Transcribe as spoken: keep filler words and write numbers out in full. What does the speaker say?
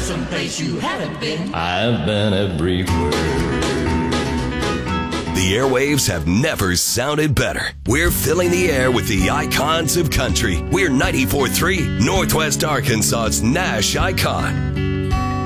someplace you haven't been. I've been everywhere. The airwaves have never sounded better. We're filling the air with the icons of country. We're ninety-four point three, Northwest Arkansas's Nash Icon.